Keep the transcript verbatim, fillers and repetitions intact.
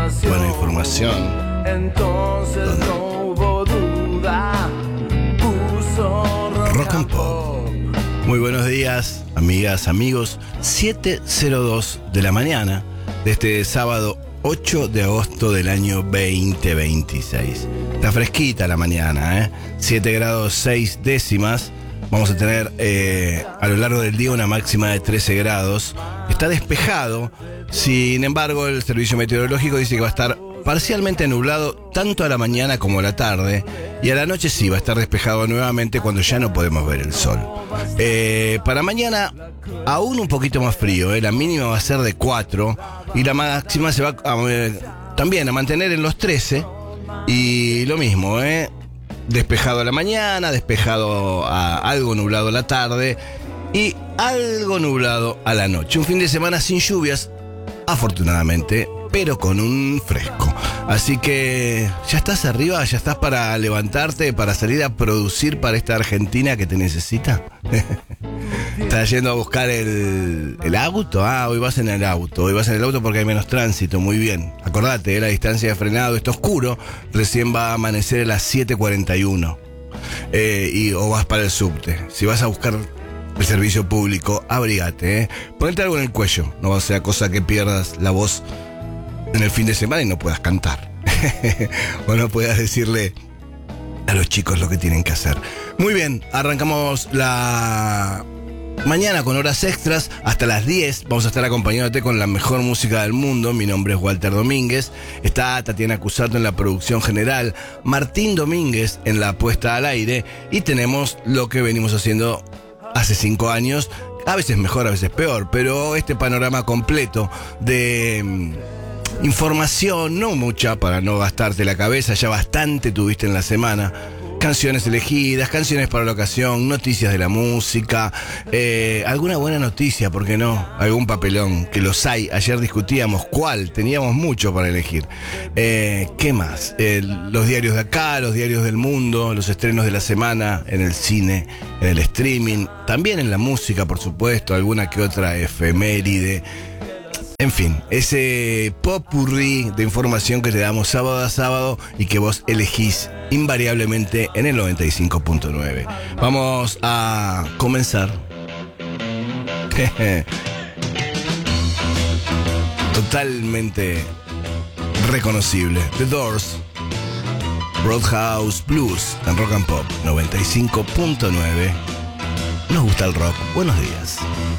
buena información. Entonces no hubo duda, puso rock, Rock and Pop. Muy buenos días, amigas, amigos. siete cero dos de la mañana de este sábado ocho de agosto del año veinte veintiséis. Está fresquita la mañana, ¿eh? siete grados seis décimas. Vamos a tener eh, a lo largo del día una máxima de trece grados. Está despejado. Sin embargo, el servicio meteorológico dice que va a estar parcialmente nublado tanto a la mañana como a la tarde. Y a la noche sí va a estar despejado nuevamente cuando ya no podemos ver el sol. Eh, para mañana aún un poquito más frío, ¿eh? La mínima va a ser de cuatro y la máxima se va a, eh, también a mantener en los trece. Y lo mismo, ¿eh? Despejado a la mañana, despejado a algo nublado a la tarde y algo nublado a la noche. Un fin de semana sin lluvias, afortunadamente, pero con un fresco. Así que ya estás arriba, ya estás para levantarte, para salir a producir para esta Argentina que te necesita. ¿Estás yendo a buscar el, el auto? Ah, hoy vas en el auto. Hoy vas en el auto porque hay menos tránsito. Muy bien. Acordate, ¿eh? La distancia de frenado está oscuro. Recién va a amanecer a las siete cuarenta y uno. Eh, y, o vas para el subte. Si vas a buscar el servicio público, abrigate. ¿eh? Ponete algo en el cuello. No va a ser cosa que pierdas la voz en el fin de semana y no puedas cantar. O no puedas decirle a los chicos lo que tienen que hacer. Muy bien, arrancamos la mañana con horas extras hasta las diez. Vamos a estar acompañándote con la mejor música del mundo. Mi nombre es Walter Domínguez. Está Tatiana Cusato en la producción general, Martín Domínguez en la puesta al aire. Y tenemos lo que venimos haciendo hace cinco años. A veces mejor, a veces peor, pero este panorama completo de mm, información, no mucha para no gastarte la cabeza, ya bastante tuviste en la semana. Canciones elegidas, canciones para la ocasión, noticias de la música, eh, alguna buena noticia, ¿por qué no? Algún papelón, que los hay. Ayer discutíamos cuál, teníamos mucho para elegir. Eh, ¿Qué más? Eh, los diarios de acá, los diarios del mundo, los estrenos de la semana en el cine, en el streaming, también en la música, por supuesto, alguna que otra efeméride. En fin, ese popurrí de información que te damos sábado a sábado y que vos elegís invariablemente en el noventa y cinco punto nueve. Vamos a comenzar. Totalmente reconocible. The Doors, Roadhouse Blues en Rock and Pop noventa y cinco punto nueve. Nos gusta el rock. Buenos días.